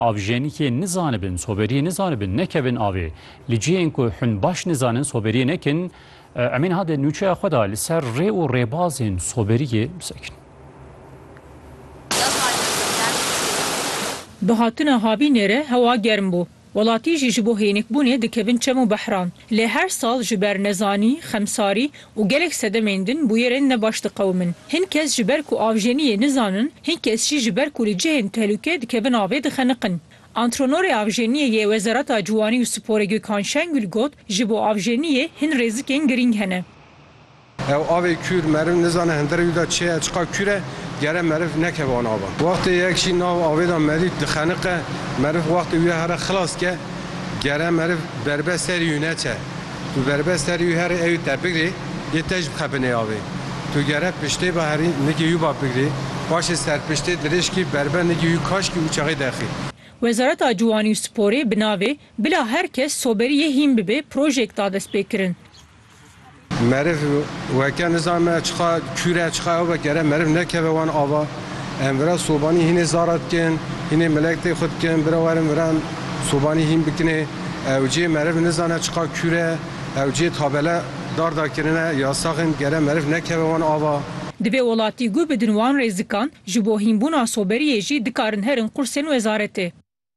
avjenîkê nizanibin, soberiyê nizanibin, nekevin avê. Li cihên ku hûn baş nizanin, soberiyê nekin, emên hade nûçeya xwe da li ser rê û rêbazên soberiyê bisekin. Bi hatina havînê re hewa germ bû. Welatî jî ji bo hênikbûnê dikevin çem û behran. Lê her sal ji ber nezanî, xemsarî û gelek sedemên din bûyerên ne baş diqewmin. Hin kes ji ber ku avjeniyê nizanin, hin kes jî ji ber ku li cihên tehlûkê dikevin avê dixeniqin. Antrenorê avjeniyê yê Wezareta Ciwanî û Sporê Gökhan Şengül got ji bo avjeniyê hin rêzikên giring hene. Ew avê kûr meriv nizane hinderê da çi çiqa kûr e gere meriv nekeve wan ava. Wextê yek jî nav avê da merî dixeniqe meriv wextê wê here xilas ke gere meriv berbe serî wî neçe. Tu berbe serî wî here ew te bigirî yê te ji bixebinê avê. Tu gere piştê ve herî nikî wî ba bigirî başê serpiştê dirêjkî berbe nikî wî kaşkî û çaxê dexî. Wezareta Ciwanî û Sporê bi navê bila herkes soberiyê hîn bibe projek da dest pê kirin. Meriv weke nizame çiqa kûre çiqa ew vekere meriv nekeve wan ava. Em vira sobanî hînê zarat dikin, hînê melektê xwe dikin, bira werin viran sobanî hîn bikine. Ew cê meriv nizane çiqa kûre, ew cê tabele dar dakirine yasaxên gere meriv nekeve wan ava. Divê welatî gu bidin wan rêzikan ji bo hînbûna soberiyê jî dikarin herin qursên wezaretê.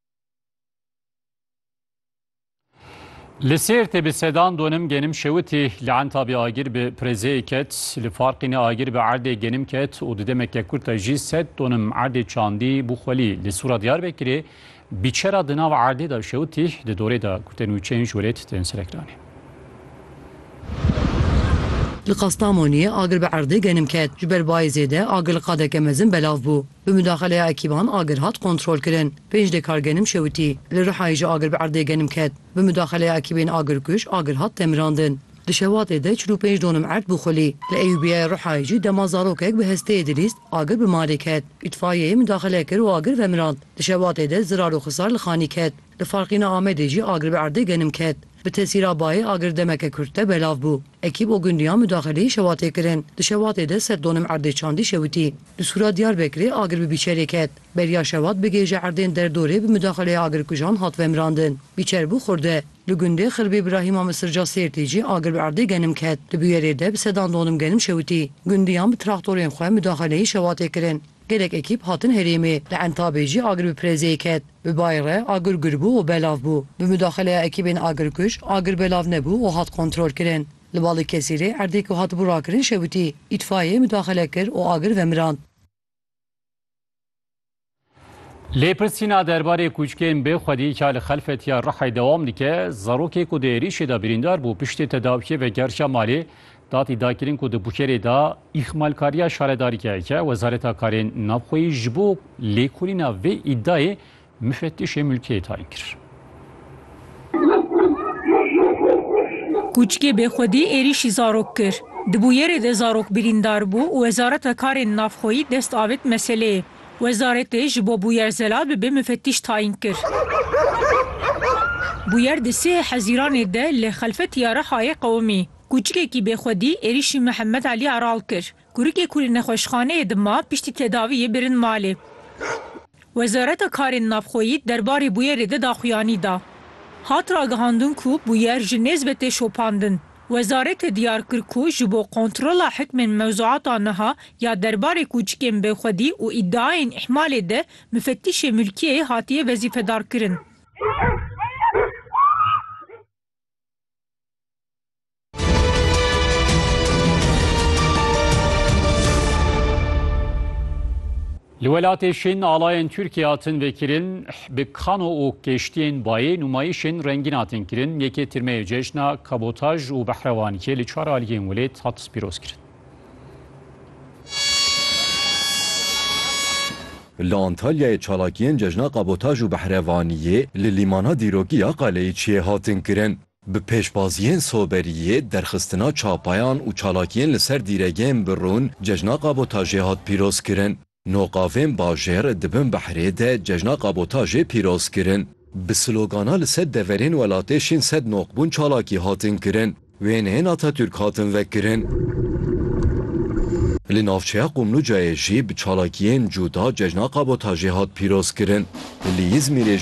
Li Sêrtê bi sedan donim genim şewitî li Entabê agir bi prezeyê ket, li Farqînê agir bi Erdê genim ket û di Demeke Kurta jî sed donim Erdê çandî bû xwelî. Li Sûra Diyarbekirê bîçera di nav Erdê da şewitî di dorê da Kurtên Nûçeyên Jolêt tên serekranê. Li Qastamoniyê agir bi Erdê genim ket. Ji ber bayê zêde agir li qadeke mezin belav bû. Bi müdaxeleya ekîban agir hat kontrol kirin. 5 dekar genim şewitî. Li Rihayê jî agir bi Erdê genim ket. Bi müdaxeleya ekîbên agir kuş agir hat temirandin. Di Şewatê de 45 donim erd bû xwelî. Li Eyyûbiyê Rihayê jî dema zarokek bi hesteyê dilîst agir bi malê ket. İtfaiyeyê müdaxele kir û agir vemirand. Di Şewatê de zirar û xisar li xanî ket. Li Farqînê Amedê jî agir bi Erdê genim ket. Bi tesîra bayê agir Demeke Kurt'te belav bû. Ekîb o gundiya müdaxeleyê Şewatê kirin. Di Şewatê de sed donim Erdê çandî şewitî. Li Sûra Diyarbekirê agir bi bîçerê ket. Beriya Şewat bi gêje Erdên derdorê bi müdaxeleya agir kujan hat vemirandin. Bîçer bû xurde. Li gundê Xirbi İbrahîma Misirca Sêrtê jî agir bi Erdê genim ket. Li Bûyerê de bi sedan donim genim şewitî. Gundiyan bi traktorên xwe müdaxeleyê Şewatê kirin. Gelek ekîb hatin herêmê. Li Entabê jî agir bi prezeyê ket. Bi bayre agir girbû û belav bû. Bi müdaxeleya ekîbên agir kuş agir belav nebû û hat kontrol kirin. Li Balıkesirê erdê ku hat bûrakirin şewitî. İtfaiyê müdaxele kir û agir vemirand. Lêpirsîna derbarê kûçikên bêxwedî ka li xelfetiya Rihayê dewam dike, zarokê ku di êrişê da birîndar bû piştê tedawiyê ve gerşa malê datî dakirin ku di Bukerê da îxmalkariya şaredarîgeheke Wezareta Karên Navxweyî ji bo lêkolîna vê îddiayê müfettişê mülkiyê tayin kir. Kûçikê bêxwedî êrişî zarok kir. Di Bûyerê de zarok birîndar bû û Wezareta Karên Navxweyî dest avêt meseleyê. Wezaretê ji bo Bûyer Zelal bibe müfettiş tayin kir. Bûyer di sê hezîranê de li xelfetiya Rihayê qewimî. Kûçikekî bêxwedî êrişî Mihemed Elî Aral kir. Kurikê ku li nexweşxaneyê dima piştî tedaviyê birin malê. Wezareta Karên Navxweyî derbarê Bûyerê de daxuyanî da. Hat ragihandin ku Bûyer ji nêzbetê şopandin. Wezaretê diyar kir ku ji bo kontrola hikmên mewzuata niha ya derbarê kûçikên bêxwedî û îddiayên ihmalê de müfettişê mülkiyê hatiye vezîfedar kirin. Li welatê Şîn alayên Tirkiye hatin vekirin bi kano û keştiyên bayê nûmayişên rengîn hatin kirin. Yekê tirmeyê cejna kabotaj û behrevaniyê li çar aliyên welêt hat pîroz kirin. Li Antalyayê çalakiyên cejna kabotaj û behrevaniyê li lîmana dîrokiya Qeleyîçiyê hatin kirin. Bi pêşbaziyên soberiyê, derxistina çapayan û çalakiyên li ser dîregehên birûn cejna kabotajê hat pîroz kirin. Noqavên bajêr dibin behrê de cejna kabotajê pîroz kirin. Bi slogana li sed deverên welatê Şîn sed noqbûn çalakî hatin kirin. Wêneyên Atatürk hatin vekirin. Li navçeya Qumlucayê jî bi çalakiyên cuda cejna kabotajê hat pîroz kirin. Li İzmîrê